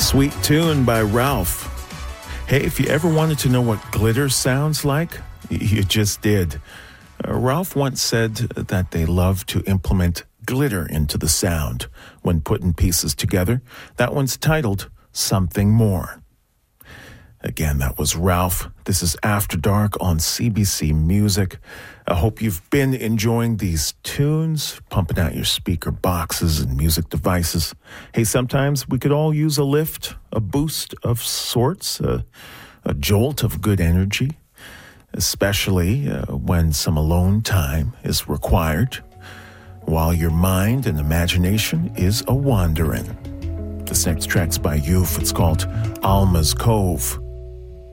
Sweet tune by Ralph. Hey, if you ever wanted to know what glitter sounds like, you just did. Ralph once said that they love to implement glitter into the sound when putting pieces together. That one's titled Something More. Again, that was Ralph. This is After Dark on CBC Music. I hope you've been enjoying these tunes, pumping out your speaker boxes and music devices. Hey, sometimes we could all use a lift, a boost of sorts, a jolt of good energy, especially when some alone time is required, while your mind and imagination is a-wandering. This next track's by Youth. It's called Alma's Cove.